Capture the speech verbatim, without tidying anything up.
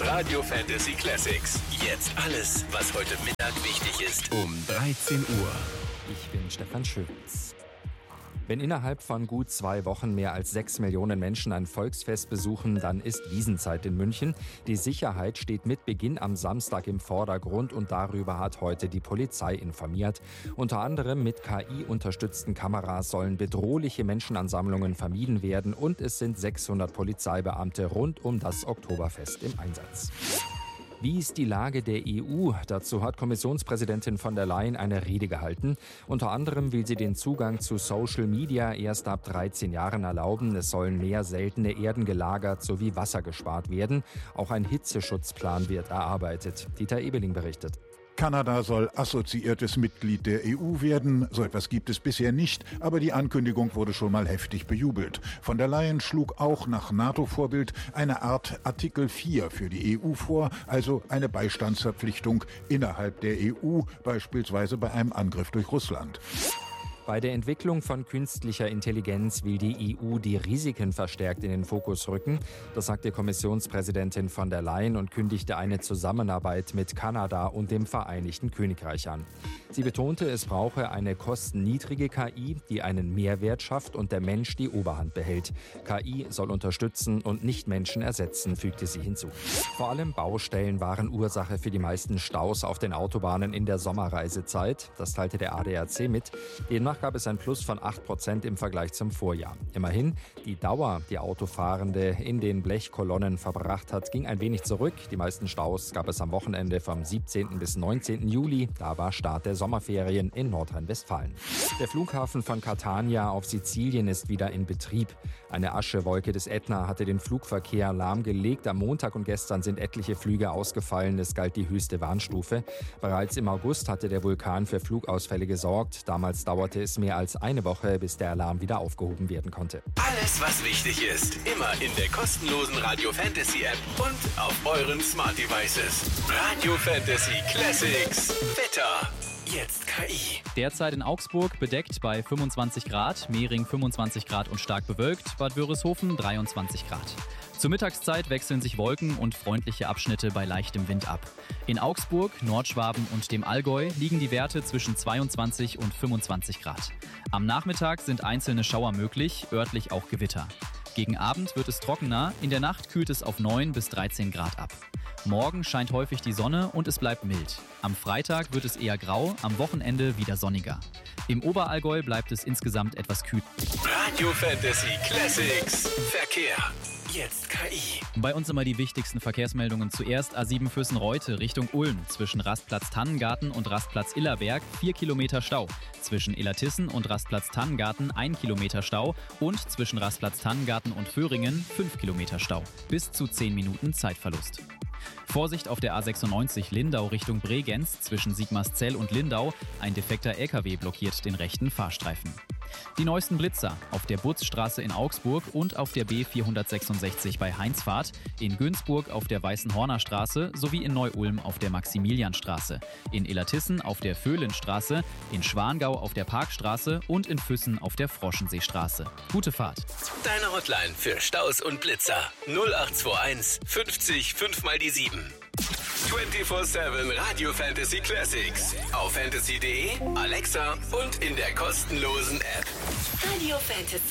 Radio Fantasy Classics. Jetzt alles, was heute Mittag wichtig ist. Um dreizehn Uhr. Ich bin Stefan Schöwitz. Wenn innerhalb von gut zwei Wochen mehr als sechs Millionen Menschen ein Volksfest besuchen, dann ist Wiesnzeit in München. Die Sicherheit steht mit Beginn am Samstag im Vordergrund und darüber hat heute die Polizei informiert. Unter anderem mit K I-unterstützten Kameras sollen bedrohliche Menschenansammlungen vermieden werden und es sind sechshundert Polizeibeamte rund um das Oktoberfest im Einsatz. Wie ist die Lage der E U? Dazu hat Kommissionspräsidentin von der Leyen eine Rede gehalten. Unter anderem will sie den Zugang zu Social Media erst ab dreizehn Jahren erlauben. Es sollen mehr seltene Erden gelagert sowie Wasser gespart werden. Auch ein Hitzeschutzplan wird erarbeitet. Dieter Ebeling berichtet. Kanada soll assoziiertes Mitglied der E U werden. So etwas gibt es bisher nicht, aber die Ankündigung wurde schon mal heftig bejubelt. Von der Leyen schlug auch nach NATO-Vorbild eine Art Artikel vier für die E U vor, also eine Beistandsverpflichtung innerhalb der E U, beispielsweise bei einem Angriff durch Russland. Bei der Entwicklung von künstlicher Intelligenz will die E U die Risiken verstärkt in den Fokus rücken. Das sagte Kommissionspräsidentin von der Leyen und kündigte eine Zusammenarbeit mit Kanada und dem Vereinigten Königreich an. Sie betonte, es brauche eine kostenniedrige K I, die einen Mehrwert schafft und der Mensch die Oberhand behält. K I soll unterstützen und nicht Menschen ersetzen, fügte sie hinzu. Vor allem Baustellen waren Ursache für die meisten Staus auf den Autobahnen in der Sommerreisezeit. Das teilte der A D A C mit. Demnach gab es ein Plus von acht Prozent im Vergleich zum Vorjahr. Immerhin, die Dauer, die Autofahrende in den Blechkolonnen verbracht hat, ging ein wenig zurück. Die meisten Staus gab es am Wochenende vom siebzehnten bis neunzehnten Juli. Da war Start der Sommerferien in Nordrhein-Westfalen. Der Flughafen von Catania auf Sizilien ist wieder in Betrieb. Eine Aschewolke des Ätna hatte den Flugverkehr lahmgelegt. Am Montag und gestern sind etliche Flüge ausgefallen. Es galt die höchste Warnstufe. Bereits im August hatte der Vulkan für Flugausfälle gesorgt. Damals dauerte es mehr als eine Woche, bis der Alarm wieder aufgehoben werden konnte. Alles, was wichtig ist, immer in der kostenlosen Radio Fantasy App und auf euren Smart Devices. Radio Fantasy Classics. Wetter. Jetzt K I. Derzeit in Augsburg bedeckt bei fünfundzwanzig Grad, Mehring fünfundzwanzig Grad und stark bewölkt, Bad Wörishofen dreiundzwanzig Grad. Zur Mittagszeit wechseln sich Wolken und freundliche Abschnitte bei leichtem Wind ab. In Augsburg, Nordschwaben und dem Allgäu liegen die Werte zwischen zweiundzwanzig und fünfundzwanzig Grad. Am Nachmittag sind einzelne Schauer möglich, örtlich auch Gewitter. Gegen Abend wird es trockener, in der Nacht kühlt es auf neun bis dreizehn Grad ab. Morgen scheint häufig die Sonne und es bleibt mild. Am Freitag wird es eher grau, am Wochenende wieder sonniger. Im Oberallgäu bleibt es insgesamt etwas kühl. Radio Fantasy Classics. Verkehr. Jetzt K I. Bei uns immer die wichtigsten Verkehrsmeldungen. Zuerst A sieben Füssen-Reute Richtung Ulm. Zwischen Rastplatz Tannengarten und Rastplatz Illerberg vier Kilometer Stau. Zwischen Illertissen und Rastplatz Tannengarten ein Kilometer Stau. Und zwischen Rastplatz Tannengarten und Föhringen fünf Kilometer Stau. Bis zu zehn Minuten Zeitverlust. Vorsicht auf der A sechsundneunzig Lindau Richtung Bregenz zwischen Sigmarszell und Lindau. Ein defekter L K W blockiert den rechten Fahrstreifen. Die neuesten Blitzer auf der Butzstraße in Augsburg und auf der B vierhundertsechsundsechzig bei Heinzfahrt, in Günzburg auf der Weißenhorner Straße sowie in Neu-Ulm auf der Maximilianstraße, in Illertissen auf der Vöhlenstraße, in Schwangau auf der Parkstraße und in Füssen auf der Froschenseestraße. Gute Fahrt. Deine Hotline für Staus und Blitzer null acht zwei eins fünfzig fünf mal die sieben. vierundzwanzig sieben Radio Fantasy Classics. Auf fantasy punkt de, Alexa und in der kostenlosen App. Radio Fantasy.